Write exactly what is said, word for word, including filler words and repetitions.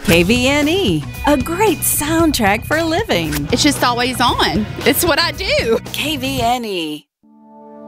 K V N E, a great soundtrack for living. It's just always on. It's what I do. K V N E.